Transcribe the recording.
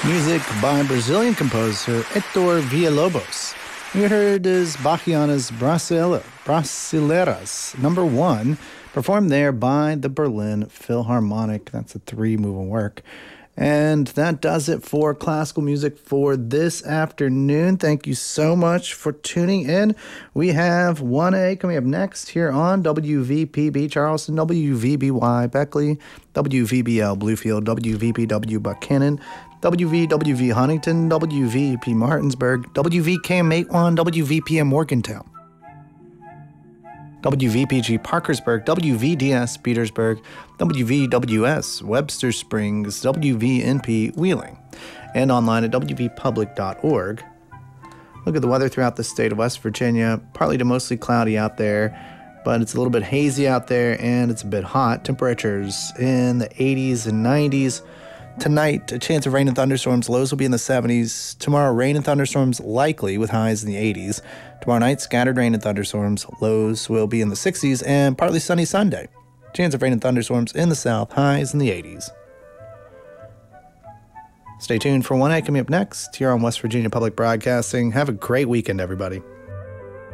Music by Brazilian composer Heitor Villa-Lobos. We heard is Bachiana's Brasileiras, number 1, performed there by the Berlin Philharmonic. That's a 3-moving work. And that does it for classical music for this afternoon. Thank you so much for tuning in. We have 1A coming up next here on WVPB Charleston, WVBY Beckley, WVBL Bluefield, WVPW Buchanan, WVWV Huntington, WVP Martinsburg, WVKM Matewan, WVPM Morgantown, WVPG Parkersburg, WVDS Petersburg, WVWS Webster Springs, WVNP Wheeling, and online at wvpublic.org. Look at the weather throughout the state of West Virginia. Partly to mostly cloudy out there, but it's a little bit hazy out there and it's a bit hot. Temperatures in the 80s and 90s. Tonight, a chance of rain and thunderstorms. Lows will be in the 70s. Tomorrow, rain and thunderstorms likely with highs in the 80s. Tomorrow night, scattered rain and thunderstorms. Lows will be in the 60s and partly sunny Sunday. Chance of rain and thunderstorms in the south. Highs in the 80s. Stay tuned for 1A coming up next here on West Virginia Public Broadcasting. Have a great weekend, everybody.